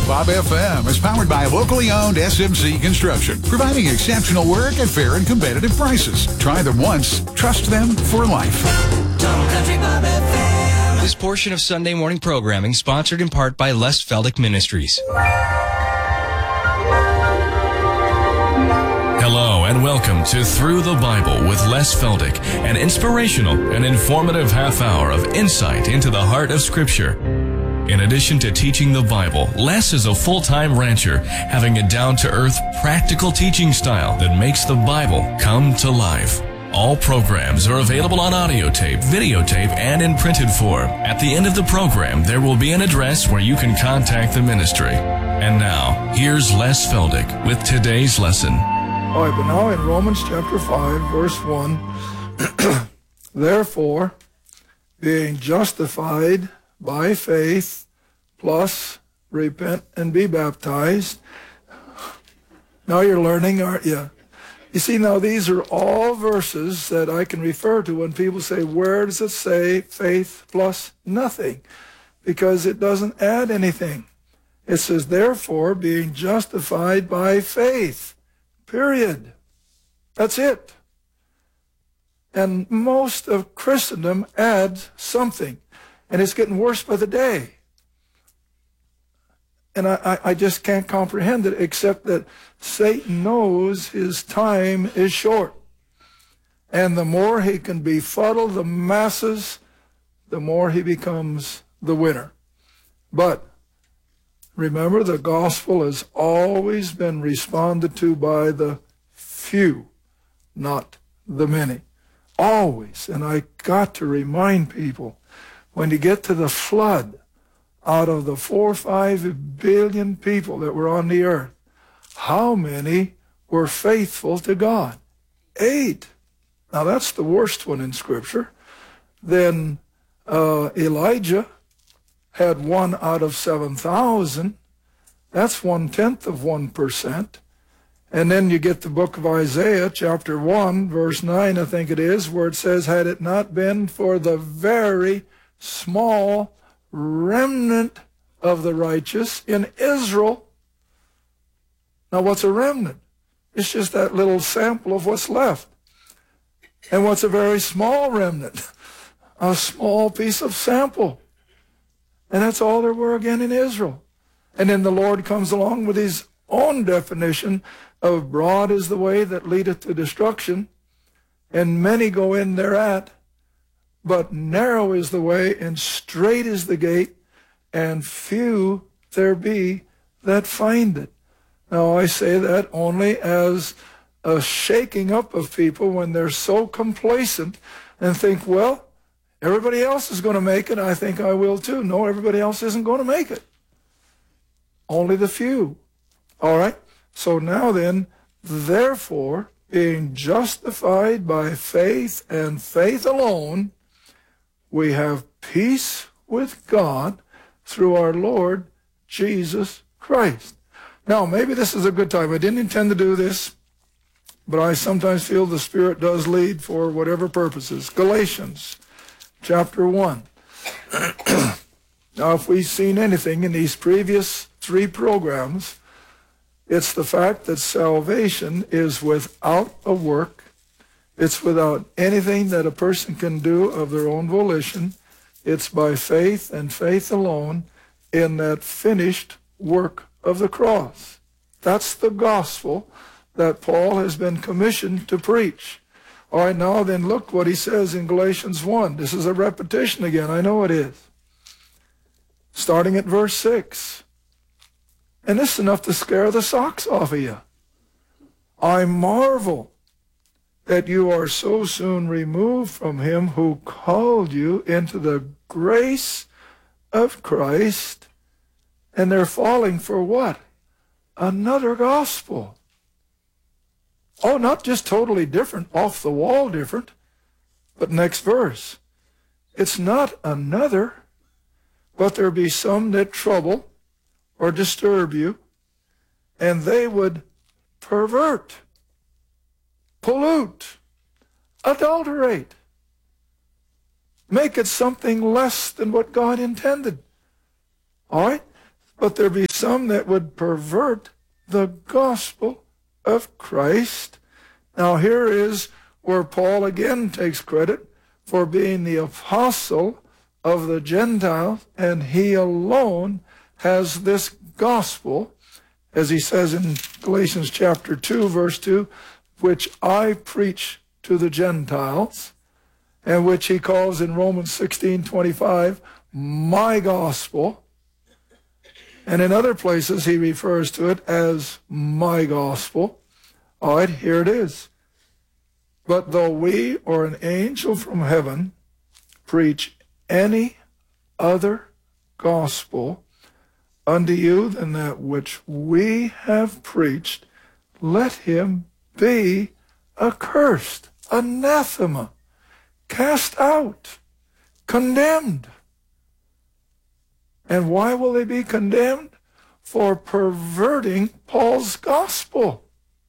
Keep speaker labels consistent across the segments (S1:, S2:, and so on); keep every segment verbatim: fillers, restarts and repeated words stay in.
S1: Bob F M is powered by locally owned S M C Construction, providing exceptional work at fair and competitive prices. Try them once, trust them for life.
S2: Total Country Bob F M.
S3: This portion of Sunday morning programming sponsored in part by Les Feldick Ministries.
S4: Hello and welcome to Through the Bible with Les Feldick, an inspirational and informative half hour of insight into the heart of Scripture. In addition to teaching the Bible, Les is a full-time rancher, having a down-to-earth, practical teaching style that makes the Bible come to life. All programs are available on audio tape, videotape, and in printed form. At the end of the program, there will be an address where you can contact the ministry. And now, here's Les Feldick with today's lesson.
S5: All right, but now in Romans chapter five, verse one, therefore, being justified by faith, plus repent and be baptized. Now you're learning, aren't you? You see, now these are all verses that I can refer to when people say, where does it say faith plus nothing? Because it doesn't add anything. It says, therefore, being justified by faith. Period. That's it. And most of Christendom adds something. And it's getting worse by the day. And I, I just can't comprehend it, except that Satan knows his time is short. And the more he can befuddle the masses, the more he becomes the winner. But remember, the gospel has always been responded to by the few, not the many. Always. And I got to remind people, when you get to the flood, out of the four or five billion people that were on the earth, how many were faithful to God? Eight. Now that's the worst one in Scripture. Then uh, Elijah had one out of seven thousand. That's one-tenth of one percent. And then you get the book of Isaiah, chapter one, verse nine, I think it is, where it says, had it not been for the very small remnant of the righteous in Israel. Now, what's a remnant? It's just that little sample of what's left. And what's a very small remnant? A small piece of sample. And that's all there were again in Israel. And then the Lord comes along with his own definition of broad is the way that leadeth to destruction, and many go in thereat, but narrow is the way, and strait is the gate, and few there be that find it. Now, I say that only as a shaking up of people when they're so complacent and think, well, everybody else is going to make it, I think I will too. No, everybody else isn't going to make it. Only the few. All right? So now then, therefore, being justified by faith and faith alone, we have peace with God through our Lord Jesus Christ. Now, maybe this is a good time. I didn't intend to do this, but I sometimes feel the Spirit does lead for whatever purposes. Galatians chapter one. Now, if we've seen anything in these previous three programs, it's the fact that salvation is without a work. It's without anything that a person can do of their own volition. It's by faith and faith alone in that finished work of the cross. That's the gospel that Paul has been commissioned to preach. All right, now then look what he says in Galatians one. This is a repetition again. I know it is. Starting at verse six. And this is enough to scare the socks off of you. I marvel that you are so soon removed from him who called you into the grace of Christ, and they're falling for what? Another gospel. Oh, not just totally different, off the wall different, but next verse. It's not another, but there be some that trouble or disturb you, and they would pervert, pollute, adulterate, make it something less than what God intended. All right? but there be some that would pervert the gospel of Christ. Now here is where Paul again takes credit for being the apostle of the Gentiles, and he alone has this gospel, as he says in Galatians chapter two, verse two, which I preach to the Gentiles, and which he calls in Romans sixteen twenty-five, my gospel. And in other places he refers to it as my gospel. All right, here it is. But though we or an angel from heaven preach any other gospel unto you than that which we have preached, let him be accursed, anathema, cast out, condemned. And why will they be condemned? For perverting Paul's gospel.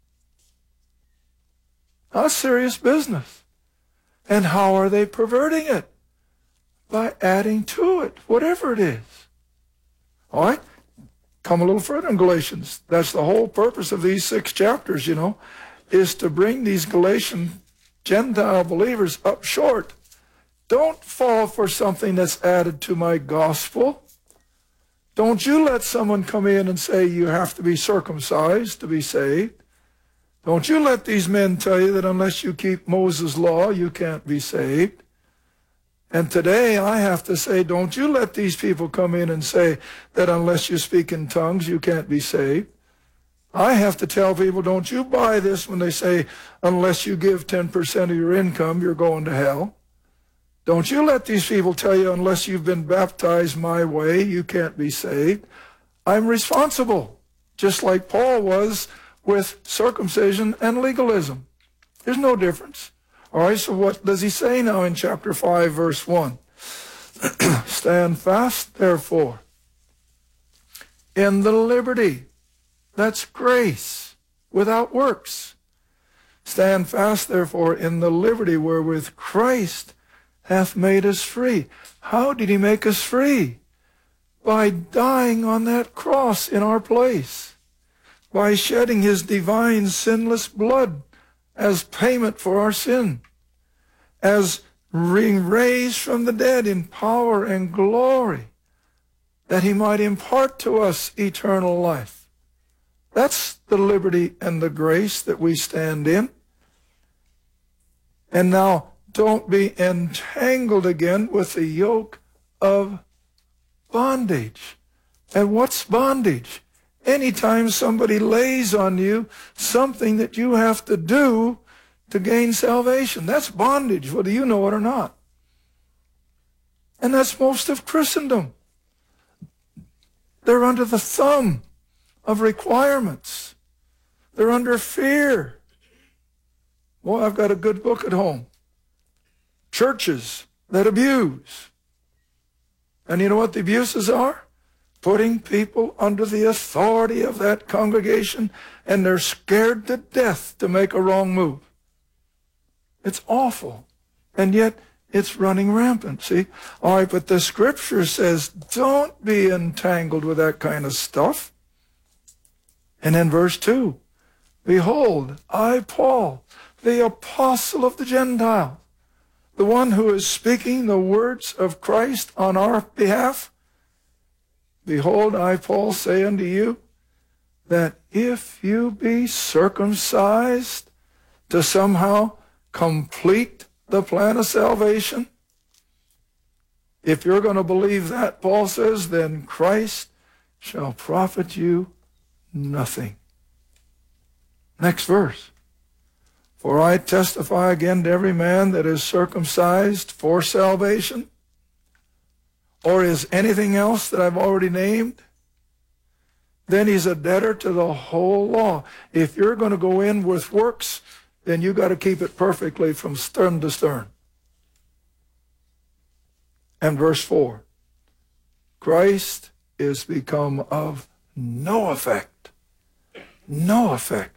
S5: That's serious business. And how are they perverting it? By adding to it, whatever it is. All right? Come a little further in Galatians. That's the whole purpose of these six chapters, you know, is to bring these Galatian Gentile believers up short. Don't fall for something that's added to my gospel. Don't you let someone come in and say you have to be circumcised to be saved. Don't you let these men tell you that unless you keep Moses' law, you can't be saved. And today I have to say, don't you let these people come in and say that unless you speak in tongues, you can't be saved. I have to tell people, don't you buy this when they say, unless you give ten percent of your income, you're going to hell. Don't you let these people tell you, unless you've been baptized my way, you can't be saved. I'm responsible, just like Paul was with circumcision and legalism. There's no difference. All right, so what does he say now in chapter five, verse one? Stand fast, therefore, in the liberty. That's grace, without works. Stand fast, therefore, in the liberty wherewith Christ hath made us free. How did he make us free? By dying on that cross in our place. By shedding his divine sinless blood as payment for our sin. As being raised from the dead in power and glory, that he might impart to us eternal life. That's the liberty and the grace that we stand in. And now, don't be entangled again with the yoke of bondage. And what's bondage? Anytime somebody lays on you something that you have to do to gain salvation, that's bondage, whether you know it or not. And that's most of Christendom. They're under the thumb of requirements. They're under fear. Well, I've got a good book at home. Churches that abuse. And you know what the abuses are? Putting people under the authority of that congregation, and they're scared to death to make a wrong move. It's awful. And yet, it's running rampant, see? All right, but the scripture says, don't be entangled with that kind of stuff. And then verse two, behold, I, Paul, the apostle of the Gentiles, the one who is speaking the words of Christ on our behalf, behold, I, Paul, say unto you, that if you be circumcised to somehow complete the plan of salvation, if you're going to believe that, Paul says, then Christ shall profit you nothing. Next verse. For I testify again to every man that is circumcised for salvation, or is anything else that I've already named, then he's a debtor to the whole law. If you're going to go in with works, then you got to keep it perfectly from stern to stern. And verse four, Christ is become of no effect, no effect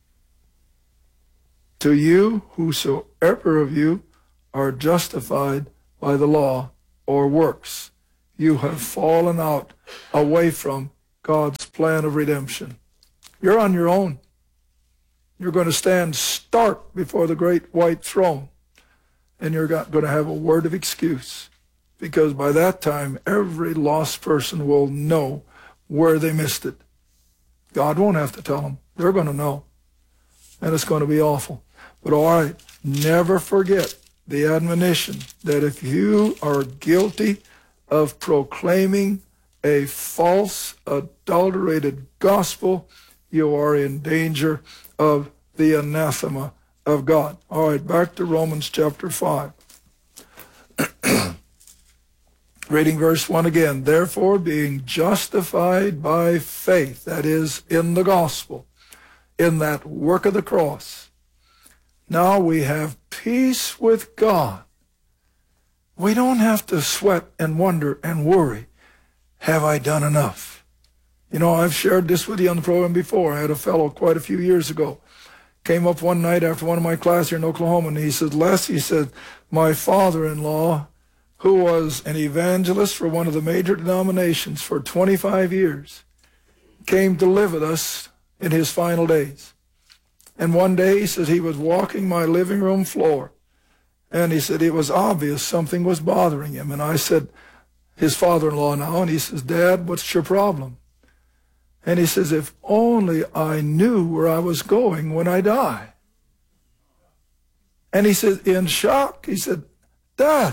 S5: to you whosoever of you are justified by the law or works. You have fallen out away from God's plan of redemption. You're on your own. You're going to stand stark before the great white throne, and you're going to have a word of excuse, because by that time, every lost person will know where they missed it. God won't have to tell them. They're going to know, and it's going to be awful. But all right, never forget the admonition that if you are guilty of proclaiming a false, adulterated gospel, you are in danger of the anathema of God. All right, back to Romans chapter five. Reading verse one again. Therefore, being justified by faith, that is, in the gospel, in that work of the cross, now we have peace with God. We don't have to sweat and wonder and worry. Have I done enough? You know, I've shared this with you on the program before. I had a fellow quite a few years ago. Came up one night after one of my classes here in Oklahoma, and he said, Les, he said, my father-in-law, who was an evangelist for one of the major denominations for twenty-five years, came to live with us in his final days. And one day, he said, he was walking my living room floor, and he said it was obvious something was bothering him. And I said, his father-in-law now, and he says, Dad, what's your problem? And he says, if only I knew where I was going when I die. And he said, in shock, he said, Dad,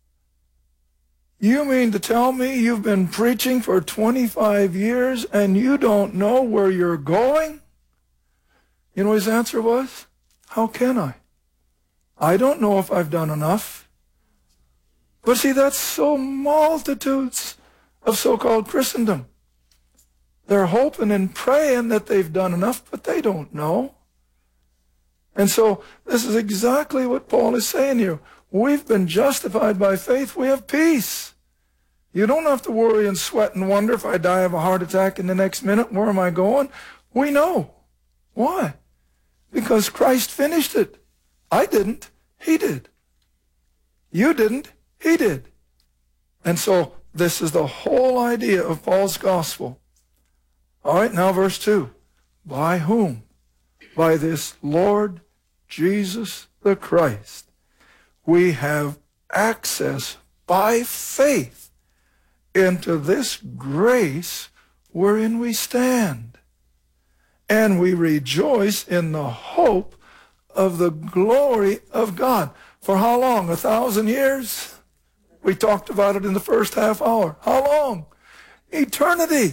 S5: you mean to tell me you've been preaching for twenty-five years and you don't know where you're going? You know what his answer was? How can I? I don't know if I've done enough. But see, that's so multitudes of so-called Christendom. They're hoping and praying that they've done enough, but they don't know. And so this is exactly what Paul is saying here. We've been justified by faith. We have peace. You don't have to worry and sweat and wonder, if I die of a heart attack in the next minute, where am I going? We know. Why? Because Christ finished it. I didn't. He did. You didn't. He did. And so this is the whole idea of Paul's gospel. All right, now verse two. By whom? By this Lord Jesus the Christ. We have access by faith into this grace wherein we stand. And we rejoice in the hope of the glory of God. For how long? A thousand years? We talked about it in the first half hour. How long? Eternity.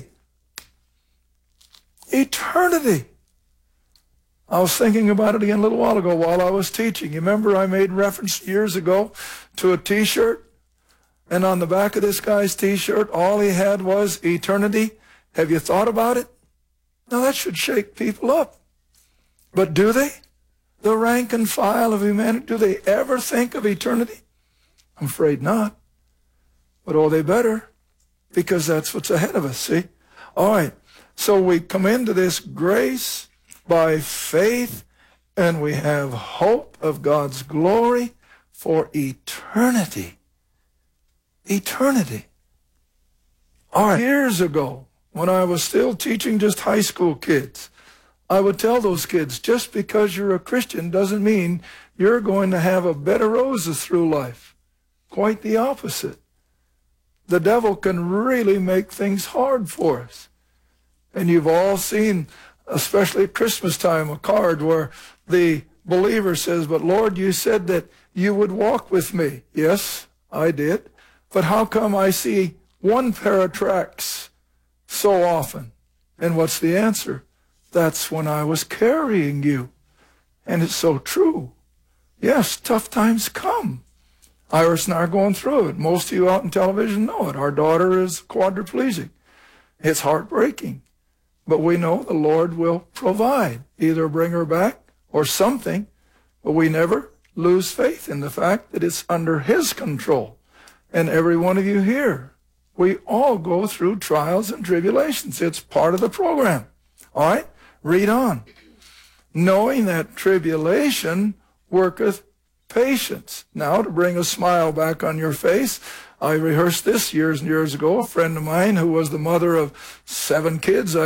S5: Eternity. I was thinking about it again a little while ago while I was teaching. You remember I made reference years ago to a t-shirt? And on the back of this guy's t-shirt, all he had was eternity. Have you thought about it? Now that should shake people up. But do they? The rank and file of humanity, do they ever think of eternity? I'm afraid not. But oh, they better, because that's what's ahead of us, see? All right, so we come into this grace by faith, and we have hope of God's glory for eternity. Eternity. All right, years ago, when I was still teaching just high school kids, I would tell those kids, just because you're a Christian doesn't mean you're going to have a bed of roses through life. Quite the opposite. The devil can really make things hard for us. And you've all seen, especially at Christmas time, a card where the believer says, but Lord, you said that you would walk with me. Yes, I did. But how come I see one pair of tracks so often? And what's the answer? That's when I was carrying you. And it's so true. Yes, tough times come. Iris and I are going through it. Most of you out on television know it. Our daughter is quadriplegic. It's heartbreaking. But we know the Lord will provide, either bring her back or something. But we never lose faith in the fact that it's under His control. And every one of you here, we all go through trials and tribulations. It's part of the program. All right? Read on. Knowing that tribulation worketh patience. Now, to bring a smile back on your face, I rehearsed this years and years ago. A friend of mine who was the mother of seven kids,